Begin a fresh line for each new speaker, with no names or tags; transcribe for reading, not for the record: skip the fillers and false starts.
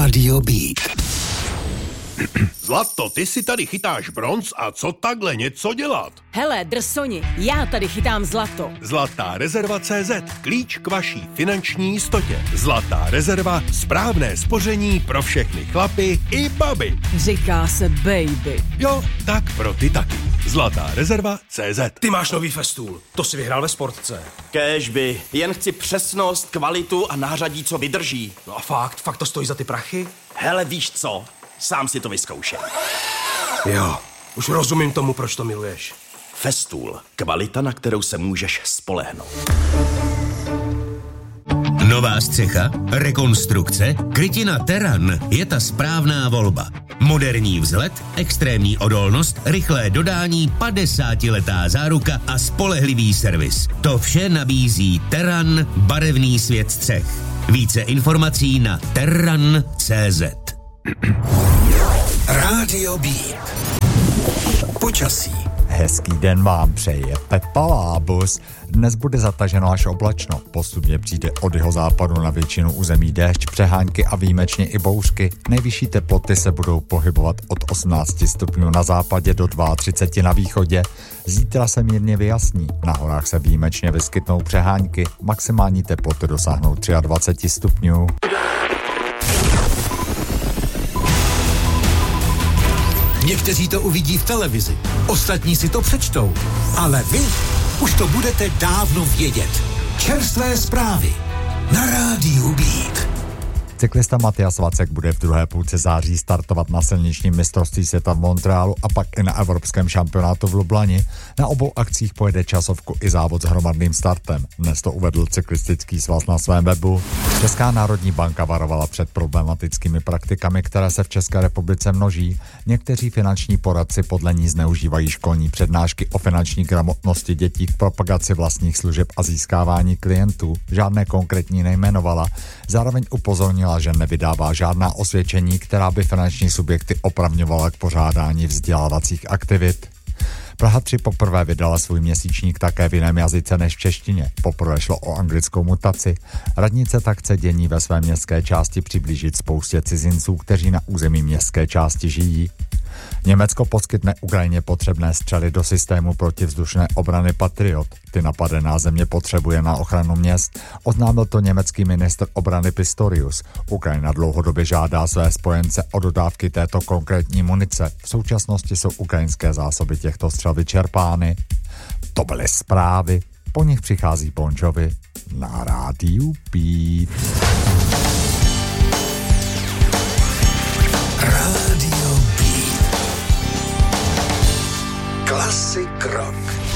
Rádio Beat.
Zlato, ty si tady chytáš bronz a co takhle něco dělat?
Hele, drsoni, já tady chytám zlato.
Zlatá rezerva CZ, klíč k vaší finanční jistotě. Zlatá rezerva, správné spoření pro všechny chlapy i baby.
Říká se baby.
Jo, tak pro ty taky. Zlatá rezerva CZ.
Ty máš nový festůl, to si vyhrál ve Sportce.
Kéžby, jen chci přesnost, kvalitu a nářadí, co vydrží.
No a fakt to stojí za ty prachy?
Hele, víš co? Sám si to vyzkoušel.
Jo, už rozumím tomu, proč to miluješ.
Festool. Kvalita, na kterou se můžeš spolehnout.
Nová střecha, rekonstrukce, krytina Terran je ta správná volba. Moderní vzhled, extrémní odolnost, rychlé dodání, 50letá záruka a spolehlivý servis. To vše nabízí Terran, barevný svět střech. Více informací na terran.cz.
Rádio Beat. Počasí.
Hezký den vám přeje Pepa Lábus. Dnes bude zataženo až oblačno. Postupně přijde od jihozápadu na většinu území déšť, přehánky a výjimečně i bouřky. Nejvyšší teploty se budou pohybovat od 18 stupňů na západě do 32 na východě. Zítra se mírně vyjasní. Na horách se výjimečně vyskytnou přehánky. Maximální teploty dosáhnou 23 stupňů.
Někteří to uvidí v televizi, ostatní si to přečtou, ale vy už to budete dávno vědět. Čerstvé zprávy na Rádiu Beat.
Cyklista Matyas Vacek bude v druhé půlce září startovat na silničním mistrovství světa v Montrealu a pak i na evropském šampionátu v Lublani. Na obou akcích pojede časovku i závod s hromadným startem. Dnes to uvedl cyklistický svaz na svém webu. Česká národní banka varovala před problematickými praktikami, které se v České republice množí. Někteří finanční poradci podle ní zneužívají školní přednášky o finanční gramotnosti dětí k propagaci vlastních služeb a získávání klientů. Žádné konkrétní nejmenovala. Zároveň upozornila, že nevydává žádná osvědčení, která by finanční subjekty opravňovala k pořádání vzdělávacích aktivit. Praha 3 poprvé vydala svůj měsíčník také v jiném jazyce než v češtině. Poprvé šlo o anglickou mutaci. Radnice tak chce dění ve své městské části přiblížit spoustě cizinců, kteří na území městské části žijí. Německo poskytne Ukrajině potřebné střely do systému protivzdušné obrany Patriot. Ty napadená země potřebuje na ochranu měst, oznámil to německý ministr obrany Pistorius. Ukrajina dlouhodobě žádá své spojence o dodávky této konkrétní munice. V současnosti jsou ukrajinské zásoby těchto střel vyčerpány. To byly zprávy, po nich přichází Bon Jovi na Rádiu Beat.
Rádio Beat. Classic rock.